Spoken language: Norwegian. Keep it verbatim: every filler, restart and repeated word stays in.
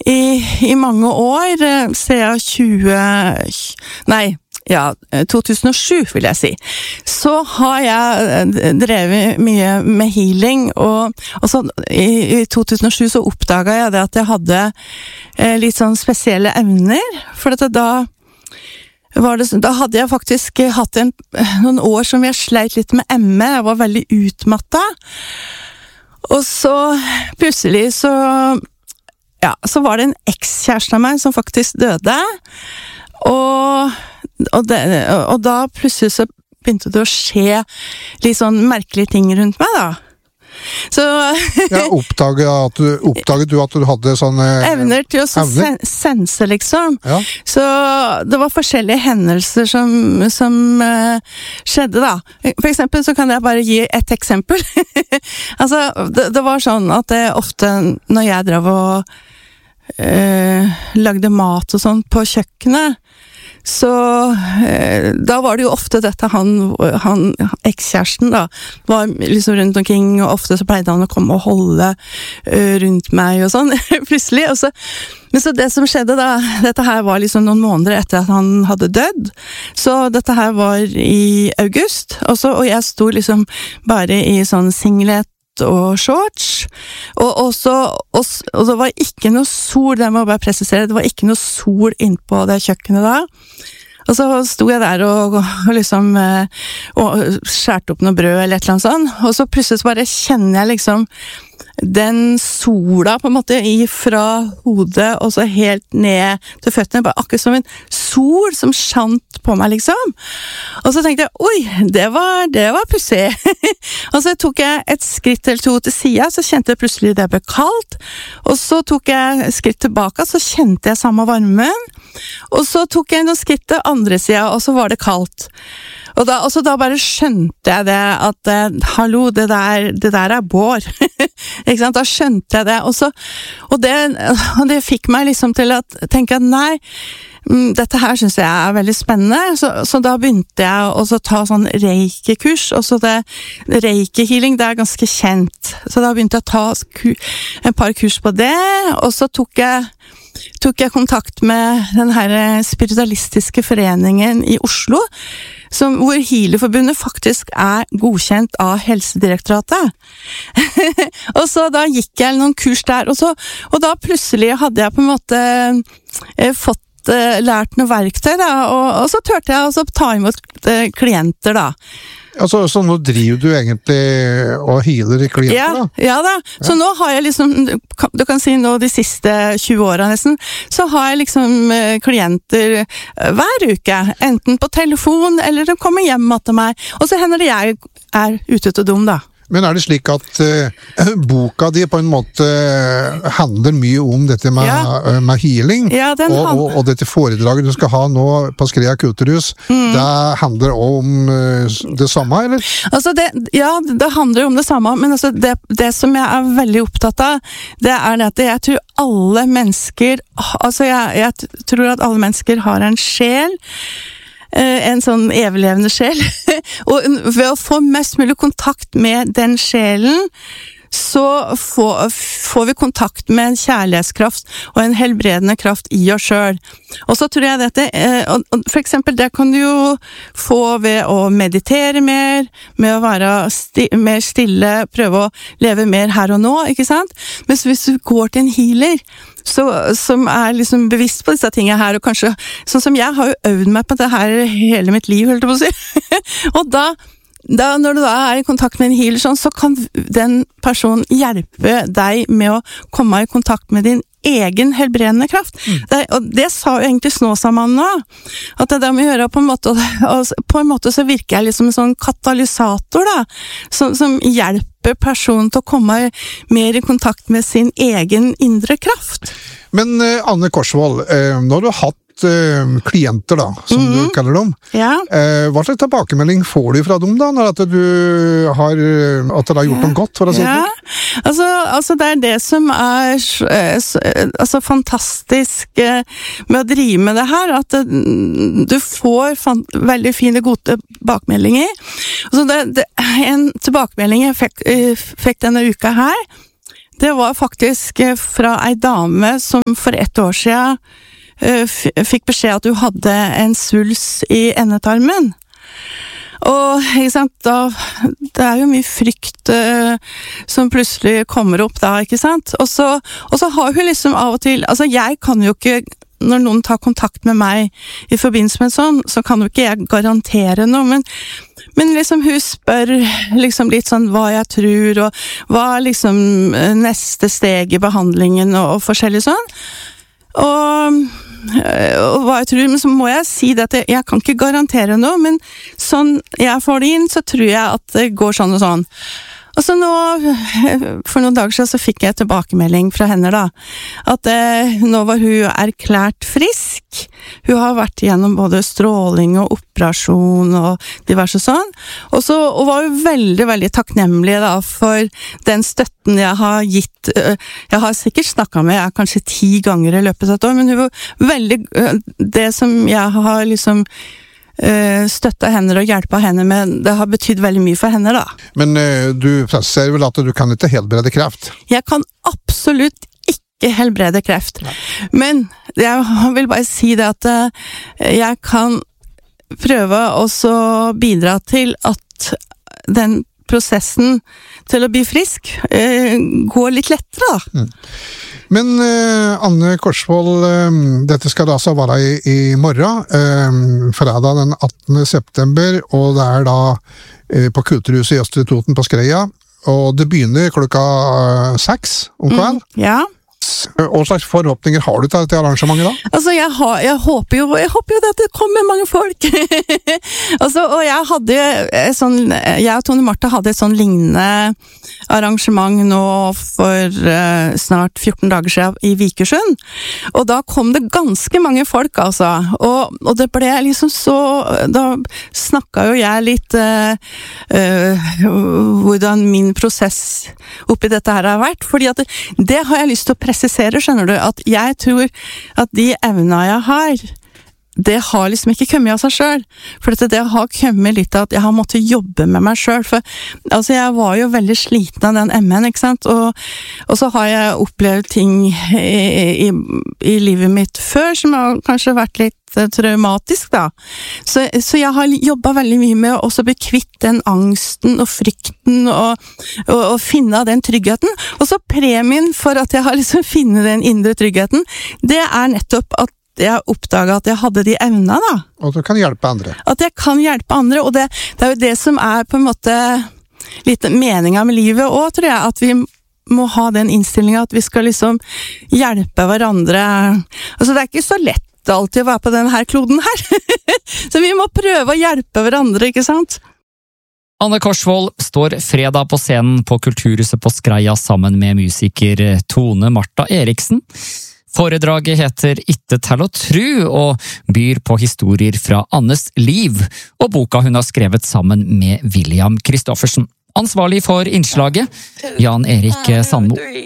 i, i mange år, siden tjue... Nei, ja, to tusen og sju vil jeg si. Så har jeg drevet mye med healing, og, og så i, i to tusen og sju så oppdaget jeg det at jeg hadde eh, litt sånn spesielle evner, for at da var det, da hadde jeg faktisk hatt en, noen år som jeg sleit litt med M E, jeg var veldig utmattet, og så plutselig så, ja, så var det en ekskjæreste av meg som faktisk døde, og, og, det, og da plutselig så begynte det å skje litt sånn merkelige ting rundt meg da. Så ja, oppdaget, at du, oppdaget du at du hadde sånne evner til å sen, sense liksom ja. Så det var forskjellige hendelser som, som uh, skjedde da. For eksempel så kan jeg bare gi et eksempel. Altså det, det var sånn at det ofte når jeg drev og uh, lagde mat og sånn på kjøkkenet, så eh, da var det jo ofte dette han, han ekskjæresten da, var liksom rundt omkring, og ofte så pleide han å komme og holde uh, rundt meg og sånn, plutselig, og så, men så det som skjedde da, dette her var liksom noen måneder etter at han hadde dødd, så dette her var i august, og, så, og jeg sto liksom bare i sånn singlet og shorts, og, og, så, og, og det var ikke noe sol, det må jeg bare presisere, det var ikke noe sol innpå det kjøkkenet da, og så sto jeg der og, og liksom og skjærte opp noe brød eller et eller annet sånt, og så plutselig så bare kjenner jeg liksom den sola på en måte fra hodet og så helt ned til føttene, bare akkurat som en sol som skjant på meg liksom, og så tenkte jeg, oi, det var, det var pussig. Og så tok jeg et skritt eller to til siden, så kjente jeg plutselig det ble kaldt, og så tok jeg skritt tilbake, så kjente jeg samme varmen, og så tok jeg noen skritt til andre siden, og så var det kaldt. Og da, og så da bare skjønte jeg det, at eh, hallo, det der, det der er Bård. Ikke sant? Da skjønte jeg det, og så, og det, og det fikk meg liksom til å tenke at nei, dette her synes jeg er veldig spennende, så, så da begynte jeg å ta sånn reiki-kurs, og så det reiki-healing, det er ganske kjent, så da begynte jeg å ta et par kurs på det, og så tok jeg tok jeg kontakt med den her spiritualistiske foreningen i Oslo, som, hvor Healerforbundet faktisk er godkjent av Helsedirektoratet. Og så da gikk jeg noen kurs der, og, så, og da plutselig hadde jeg på en måte eh, fått eh, lært noe verktøy, da, og, og så tørte jeg også ta imot eh, klienter da. Altså, så nå driver du egentlig og healer i klienter, ja, da? Ja da, så ja. Nå har jeg liksom, du kan si nå de siste tjue årene nesten, så har jeg liksom klienter hver uke, enten på telefon, eller de kommer hjem til meg, og så hender det jeg er ute til dem da. Men er det slik at uh, boka di på en måte handler mye om dette med, ja. uh, med healing, ja, og, og, og dette foredraget du skal ha nå på Skrea Kulturhus, mm. det handler om uh, det samme, eller? Altså det, ja, det handler om det samme, men altså det, det som jeg er veldig opptatt av, det er det at jeg tror alle mennesker, altså jeg, jeg tror at alle mennesker har en sjel, en sånn eviglevende sjel, og ved å få mest mulig kontakt med den sjelen, så får, får vi kontakt med en kjærlighetskraft og en helbredende kraft i oss selv. Og så tror jeg dette, for eksempel det kan du jo få ved å meditere mer, med å være sti, mer stille, prøve å leve mer her og nå, ikke sant? Men hvis du går til en healer, så, som er liksom bevisst på disse tingene her, og kanskje, sånn som jeg har jo øvd meg på det her hele mitt liv, holdt jeg på å si, og da Da, når du da er i kontakt med en healer, sånn, så kan den personen hjelpe deg med å komme i kontakt med din egen helbredende kraft. Mm. Det, og det sa jo egentlig Snåsamannen nå, at det der med å gjøre på en måte, og på en måte så virker jeg liksom en sånn katalysator da, som, som hjelper personen til å komme mer i kontakt med sin egen indre kraft. Men uh, Anne Korsvold, uh, når du har hatt uh, klienter da, som mm-hmm. du kaller dem, ja. uh, hva slags tilbakemelding får du fra dem da, når at du har, at du har gjort ja. Noe godt, for å si det? Ja, altså, altså det er det som er uh, altså fantastisk uh, med å drive med det her, at uh, du får fan- veldig fine, gode tilbakemeldinger. Altså det, det, en tilbakemelding jeg fikk, uh, fikk denne uka her, det var faktisk fra ei dame som for ett år siden fikk beskjed at du hadde en svulst i endetarmen. Og ikke sant, da, det er jo mye frykt uh, som plutselig kommer opp da, ikke sant? Og så, og så har hun liksom av og til, altså jeg kan jo ikke, når noen tar kontakt med meg i forbindelse med sånn, så kan jo ikke jeg garantere noe, men, men liksom hun spør liksom litt sånn hva jeg tror, og hva er liksom neste steg i behandlingen og, og forskjellig sånn. Og, og hva jeg tror, men så må jeg si det at jeg, jeg kan ikke garantere noe, men sånn jeg får det inn, så tror jeg at det går sånn og sånn. Og så nå, for noen dager siden så fikk jeg tilbakemelding fra henne da, at eh, nå var hun erklært frisk. Hun har vært gjennom både stråling og operasjon og diverse sånn. Og så og var hun veldig, veldig takknemlig da for den støtten jeg har gitt. Jeg har sikkert snakket med jeg kanskje ti ganger i løpet av et år, men hun var veldig, det som jeg har liksom støtta henne og hjelpa henne med, det har betydd veldig mye for henne da. Men uh, du ser vel at du kan ikke helbrede kreft? Jeg kan absolutt ikke helbrede kreft. Nei. Men jeg vil bare si det at uh, jeg kan prøve også bidra til at den prosessen til å bli frisk uh, går litt lettere da. Mm. Men uh, Anne Korsvold, uh, dette skal da altså være i, i morgen, uh, fredag den attende september, og det er da uh, på Kulturhuset i Østre Toten på Skreia, og det begynner klokka uh, seks om kvelden. Mm, ja. Hva slags forhåpninger har du til dette arrangementet da? Altså, jeg, har, jeg håper jo jeg håper jo at det kommer mange folk. altså, og jeg hadde sånn, jeg og Tone Martha hadde et sånn lignende arrangement nå for uh, snart fjorten dager siden i Vikersund. Og da kom det ganske mange folk, altså. Og, og det ble liksom så, da snakket jo jeg litt uh, uh, hvordan min prosess oppi dette her har vært, fordi at det, det har jeg lyst til å presisere, skjønner du, at jeg tror at de evnene jeg har, det har liksom ikke kommet av seg selv, for det har kommet litt av at jeg har måttet jobbe med meg selv, for altså jeg var jo veldig sliten av den M N, ikke sant, og, og så har jeg opplevd ting i, i, i livet mitt før, som har kanskje vært litt traumatisk da, så, så jeg har jobbet veldig mye med å også bli kvitt den angsten og frykten og, og, og finne den tryggheten, og så premien for at jeg har liksom finnet den indre tryggheten, det er nettopp at jeg oppdaget at jeg hadde de evnene da. Og at du kan hjelpe andre. At jeg kan hjelpe andre, og det, det er jo det som er på en måte litt meningen med livet også, tror jeg, at vi må ha den innstillingen at vi skal liksom hjelpe hverandre. Altså det er ikke så lett alltid å være på denne her kloden her. Så vi må prøve å hjelpe hverandre, ikke sant? Anne Korsvold står fredag på scenen på Kulturhuset på Skreia sammen med musiker Tone Martha Eriksen. Foredraget heter Itte til å tru og byr på historier fra Annes liv, og boka hun har skrevet sammen med William Kristoffersen. Ansvarlig for innslaget, Jan Erik Sandmo.